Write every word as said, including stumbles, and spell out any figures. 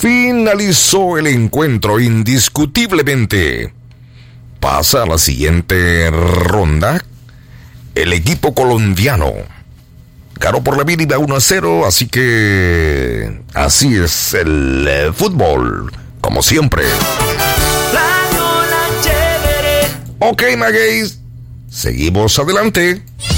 Finalizó el encuentro indiscutiblemente. Pasa a la siguiente ronda. El equipo colombiano ganó por la mínima uno a cero, así que así es el eh, fútbol, como siempre. Ok, magueyes, seguimos adelante.